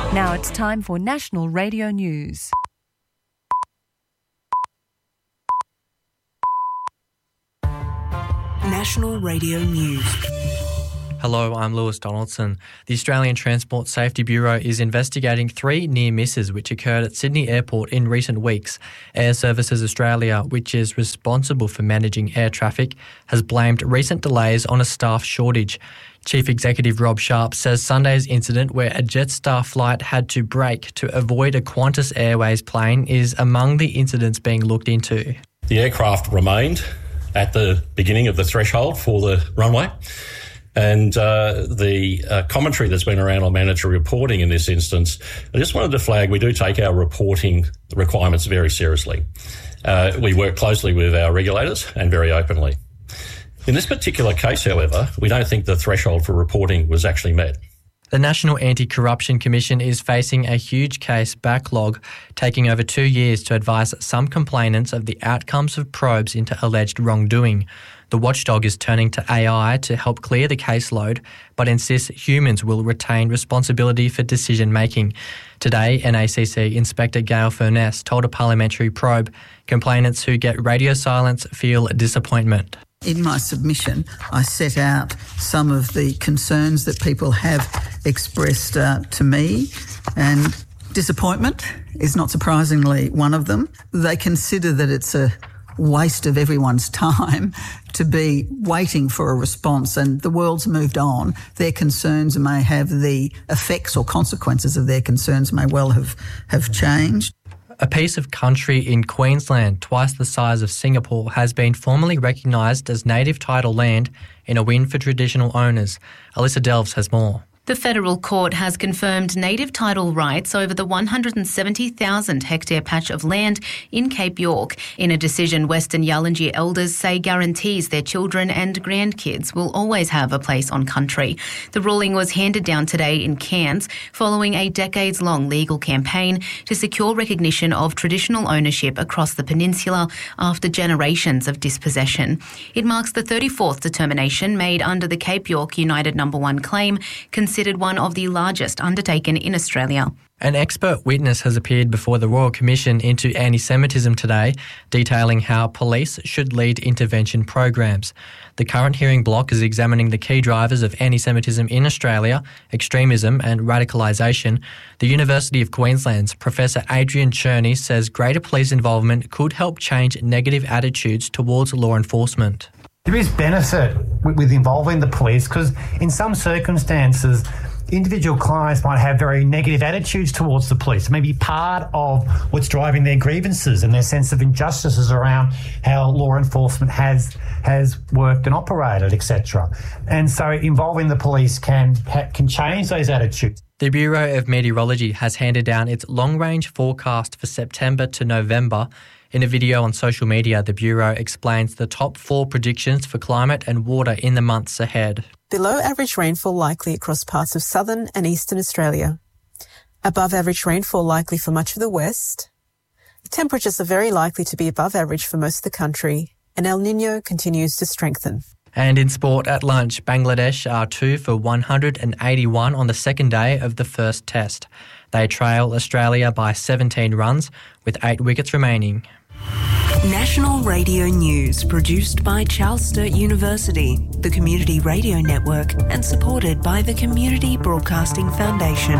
Now it's time for National Radio News. National Radio News. Hello, I'm Lewis Donaldson. The Australian Transport Safety Bureau is investigating 3 near misses which occurred at Sydney Airport in recent weeks. Air Services Australia, which is responsible for managing air traffic, has blamed recent delays on a staff shortage. Chief Executive Rob Sharp says Sunday's incident where a Jetstar flight had to brake to avoid a Qantas Airways plane is among the incidents being looked into. The aircraft remained at the beginning of the threshold for the runway, and the commentary that's been around on mandatory reporting in this instance, I just wanted to flag we do take our reporting requirements very seriously. We work closely with our regulators and very openly. In this particular case, however, we don't think the threshold for reporting was actually met. The National Anti-Corruption Commission is facing a huge case backlog, taking over 2 years to advise some complainants of the outcomes of probes into alleged wrongdoing. The watchdog is turning to AI to help clear the caseload, but insists humans will retain responsibility for decision-making. Today, NACC Inspector Gail Furness told a parliamentary probe complainants who get radio silence feel disappointment. In my submission, I set out some of the concerns that people have expressed to me, and disappointment is not surprisingly one of them. They consider that it's a waste of everyone's time to be waiting for a response, and the world's moved on. Their concerns may have the effects or consequences of their concerns may well have changed. A piece of country in Queensland, twice the size of Singapore, has been formally recognised as native title land in a win for traditional owners. Alyssa Delves has more. The federal court has confirmed native title rights over the 170,000 hectare patch of land in Cape York in a decision Western Yalanji elders say guarantees their children and grandkids will always have a place on country. The ruling was handed down today in Cairns following a decades-long legal campaign to secure recognition of traditional ownership across the peninsula after generations of dispossession. It marks the 34th determination made under the Cape York United No. 1 claim, considered one of the largest undertaken in Australia. An expert witness has appeared before the Royal Commission into Anti-Semitism today, detailing how police should lead intervention programs. The current hearing block is examining the key drivers of anti-Semitism in Australia, extremism and radicalisation. The University of Queensland's Professor Adrian Cherney says greater police involvement could help change negative attitudes towards law enforcement. There is benefit with involving the police because in some circumstances, individual clients might have very negative attitudes towards the police. Maybe part of what's driving their grievances and their sense of injustices around how law enforcement has worked and operated, etc. And so involving the police can change those attitudes. The Bureau of Meteorology has handed down its long-range forecast for September to November. In a video on social media, the Bureau explains the top 4 predictions for climate and water in the months ahead. Below average rainfall likely across parts of southern and eastern Australia. Above average rainfall likely for much of the west. Temperatures are very likely to be above average for most of the country, and El Niño continues to strengthen. And in sport at lunch, Bangladesh are 2 for 181 on the second day of the first test. They trail Australia by 17 runs with 8 wickets remaining. National Radio News, produced by Charles Sturt University, the Community Radio Network, and supported by the Community Broadcasting Foundation.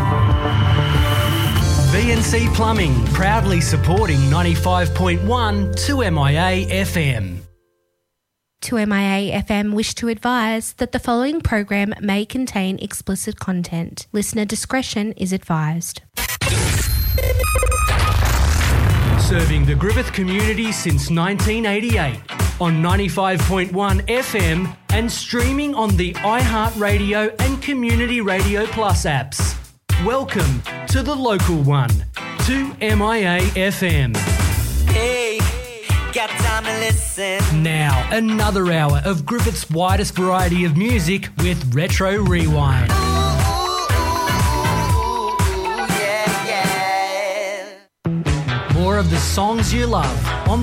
VNC Plumbing, proudly supporting 95.1 2MIA FM. 2MIA FM wish to advise that the following program may contain explicit content. Listener discretion is advised. Serving the Griffith community since 1988 on 95.1 FM and streaming on the iHeartRadio and Community Radio Plus apps. Welcome to the local one, 2MIA FM. Hey, got time to listen. Now, another hour of Griffith's widest variety of music with Retro Rewind. More of the songs you love on